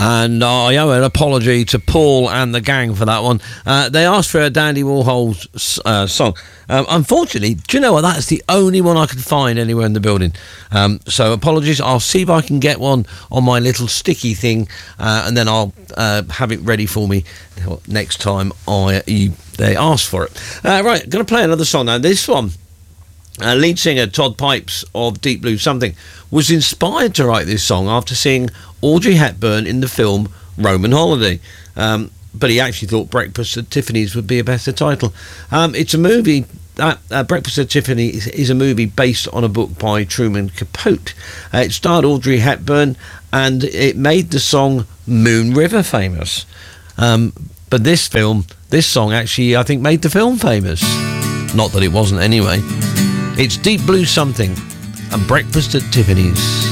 And I owe an apology to Paul and the gang for that one. They asked for a Dandy Warhol's song. Unfortunately, do you know what? That's the only one I could find anywhere in the building. So apologies. I'll see if I can get one on my little sticky thing, and then I'll have it ready for me next time they ask for it. Right, I'm going to play another song now. This one, lead singer Todd Pipes of Deep Blue Something was inspired to write this song after seeing Audrey Hepburn in the film Roman Holiday. But he actually thought Breakfast at Tiffany's would be a better title. It's a movie. Breakfast at Tiffany's is a movie based on a book by Truman Capote. It starred Audrey Hepburn, and it made the song Moon River famous. But this song actually, I think, made the film famous. Not that it wasn't anyway. It's Deep Blue Something and Breakfast at Tiffany's.